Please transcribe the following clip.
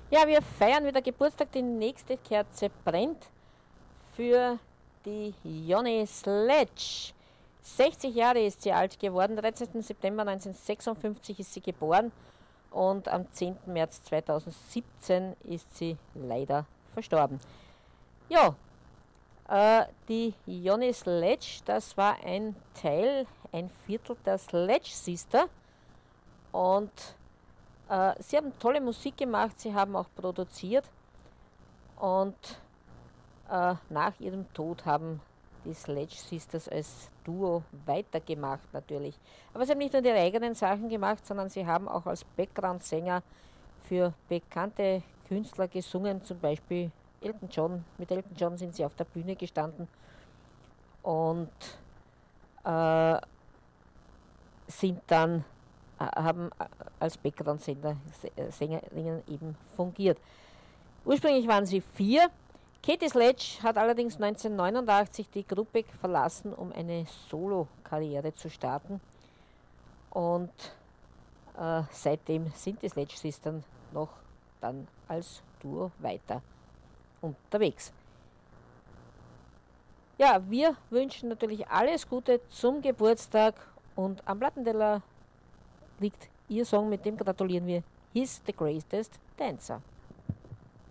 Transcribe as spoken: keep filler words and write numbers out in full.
Ja, wir feiern wieder Geburtstag, die nächste Kerze brennt für die Joni Sledge. sechzig Jahre ist sie alt geworden, dreizehnten September neunzehnhundertsechsundfünfzig ist sie geboren und am zehnten März zweitausendsiebzehn ist sie leider verstorben. Ja, äh, die Joni Sledge, das war ein Teil, ein Viertel der Sledge Sister und äh, sie haben tolle Musik gemacht, sie haben auch produziert und äh, nach ihrem Tod haben die Sledge Sisters als Duo weitergemacht natürlich. Aber sie haben nicht nur ihre eigenen Sachen gemacht, sondern sie haben auch als Background-Sänger für bekannte Künstler gesungen, zum Beispiel Elton John. Mit Elton John sind sie auf der Bühne gestanden und äh, sind dann äh, haben als Background-Sängerinnen eben fungiert. Ursprünglich waren sie vier. Katie Sledge hat allerdings neunzehnhundertneunundachtzig die Gruppe verlassen, um eine Solo-Karriere zu starten. Und äh, seitdem sind die Sledge Sisters noch dann als Duo weiter unterwegs. Ja, wir wünschen natürlich alles Gute zum Geburtstag und am Plattenteller liegt ihr Song, mit dem gratulieren wir. He's the Greatest Dancer.